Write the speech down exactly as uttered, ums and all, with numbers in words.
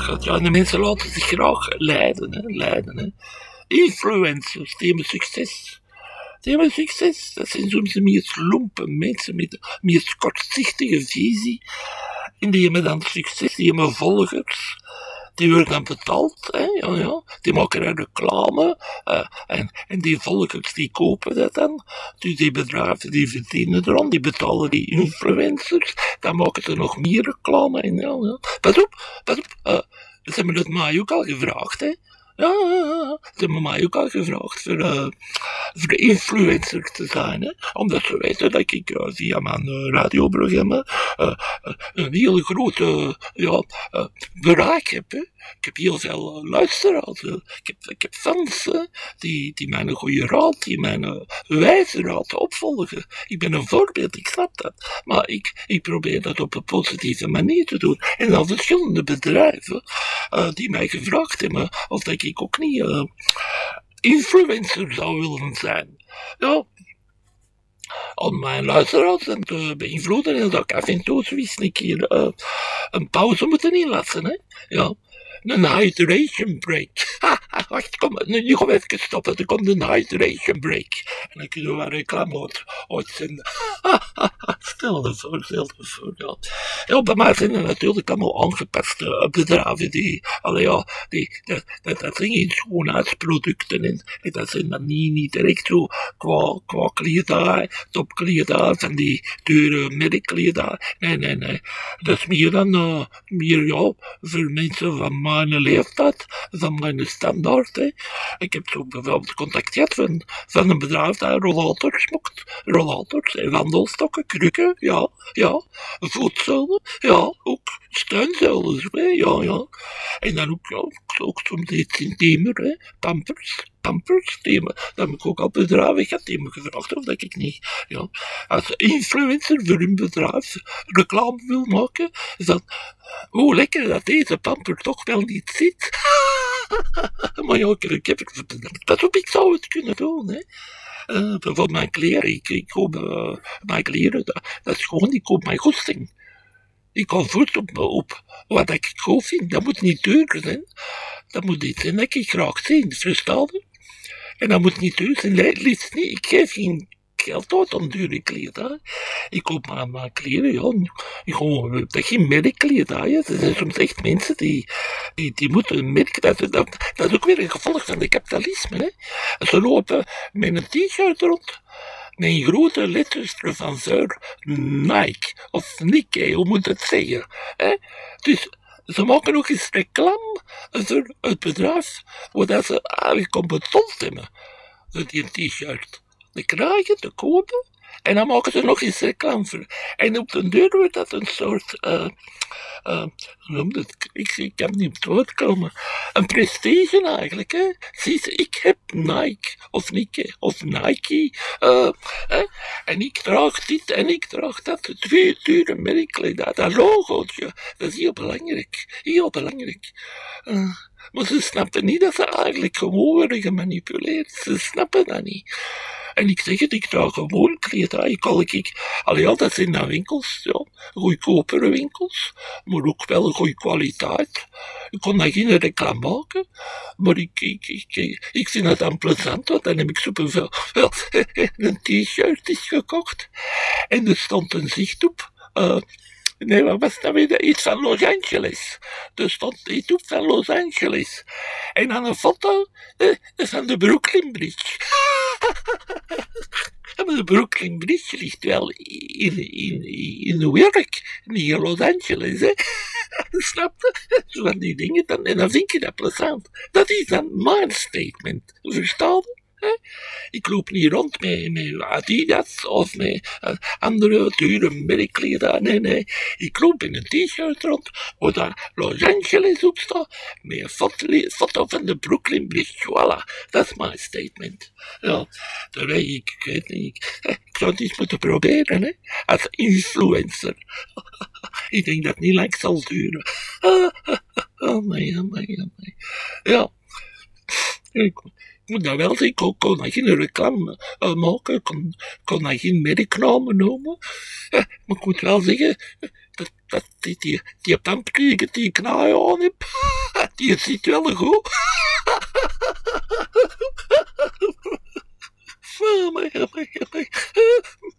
gaat. Ja, de mensen laten zich graag leiden, hè, leiden, hè. Influencers, die hebben succes. Die hebben succes. Dat zijn soms de meest lompe mensen met de meest kortzichtige visie. En die hebben dan succes, die hebben volgers. Die worden dan betaald, hè, ja, ja. Die maken er reclame. Uh, en, en die volgers die kopen dat dan. Dus die bedrijven die verdienen eraan, die betalen die influencers. Dan maken ze nog meer reclame. En, ja, ja. Pas op, pas op. Uh, ze hebben het mij ook al gevraagd, hè. Ja, ja, ja, ze hebben mij ook al gevraagd voor, uh, voor de influencer te zijn, hè? Omdat ze weten dat ik uh, via mijn uh, radioprogramma uh, uh, een heel groot uh, ja, uh, bereik heb. Hè? Ik heb heel veel uh, luisteraars. Uh, ik, heb, ik heb fans uh, die, die mijn goede raad, die mijn uh, wijze raad opvolgen. Ik ben een voorbeeld, ik snap dat. Maar ik, ik probeer dat op een positieve manier te doen. En dan verschillende bedrijven uh, die mij gevraagd hebben of dat ik ook niet uh, influencer zou willen zijn. Ja, om mijn luisteraars te beïnvloeden en dat ik af en toe zoiets een keer uh, een pauze moeten inlassen, hè. Ja. Een hydration break. Ha, wacht, kom, nu, nu gaan we even stoppen. Er komt een hydration break. En dan kunnen we een reclame uitzenden. Stel je voor, stel je voor, ja. Ja, bij mij zijn er natuurlijk allemaal aangepaste bedrijven die, allee ja, die, dat, dat, dat zijn geen schoonheidsproducten en, en dat zijn dan niet, niet direct zo qua, qua kledij, topkledij van die dure merkkledij. Nee, nee, nee. Dat is meer dan, uh, meer, ja, voor mensen van mijn leeftijd, van mijn standaard, hè. Ik heb zo bijvoorbeeld contact gehad van, van een bedrijf dat rollators mocht. Rollators en wandelstokken, krukken, ja, ja. Voetzolen, ja, ook steunzolen, hè, ja, ja. En dan ook, ja, ook soms iets intiemer, hè. Pampers. Pampers, die me, dat heb ik ook al bedrijven gehad, die me gevraagd of dat ik niet, ja, als influencer voor hun bedrijf reclame wil maken, is dan, hoe lekker dat deze pamper toch wel niet zit. Maar ja, ik heb het bedankt. Pas op, ik zou het kunnen doen, hè. Uh, bijvoorbeeld mijn kleren, ik, ik koop uh, mijn kleren, dat, dat is gewoon, ik koop mijn goesting. Ik kan voet op, op wat ik goed vind, dat moet niet duur zijn. Dat moet iets zijn dat ik graag zie, verstaan je? En dat moet niet duur zijn, liefst niet. Ik geef geen geld uit aan dure kledij. Ik koop maar mijn kleren, ja. Gewoon, dat is geen merkkledij. Er zijn soms echt mensen die, die, die moeten merken. Dat, dat, dat is ook weer een gevolg van de kapitalisme, hè. Ze lopen met een t-shirt rond, met een grote letters van voor Nike, of Nike, hoe moet het zeggen, hè. Dus ze maken nog eens reclame voor het bedrijf waar ze eigenlijk op betaald hebben. Voor die t-shirt. De krijgen, te kopen, en dan maken ze nog eens reclame voor. En op de deur wordt dat een soort, uh, uh, hoe noem het, ik, ik kan niet op het woord komen, een prestige eigenlijk, hè. Zie je, ik heb Nike, of Nike, of Nike, uh, hè? En ik draag dit en ik draag dat, twee dure merken, dat, dat logootje, dat is heel belangrijk, heel belangrijk. Uh, maar ze snappen niet dat ze eigenlijk gewoon worden gemanipuleerd, ze snappen dat niet. En ik zeg het, ik draag gewoon kledij. Ik kan ik, allee, dat zijn dan winkels, ja, goedkopere winkels, maar ook wel een goede kwaliteit. Ik kon daar geen reclame maken, maar ik, ik, ik, ik vind het dan plezant, want dan heb ik zoveel, wel, een t-shirt is gekocht, en er stond een zicht op, uh, nee, wat was dat weer? Iets van Los Angeles. Er stond iets op van Los Angeles. En dan een foto eh, van de Brooklyn Bridge. Maar de Brooklyn Bridge ligt wel in, in, in New York, niet in Los Angeles, hè. Snap je? Zo van die dingen, dan, en dan vind je dat plezant. Dat is dan mijn statement. Verstaan je? Hè? Ik loop niet rond met, met Adidas of met uh, andere dure merkkledij. Nee, nee. Ik loop in een t-shirt rond waar daar Los Angeles op staat met een foto, foto van de Brooklyn Bridge. Voilà, dat is mijn statement. Ja, dan weet ik, ik weet niet. Ik, ik zou het eens moeten proberen, hè, als influencer. Ik denk dat het niet lang zal duren. Oh, my, oh, my, oh, my. Ja. Ik, moet dat wel zeggen, ik kon, kon dat geen reclame uh, maken, ik kon, kon dat geen merkname noemen. Uh, maar ik moet wel zeggen, dat, dat die, die, die tandkriegen die ik nou aan heb, die zit wel goed.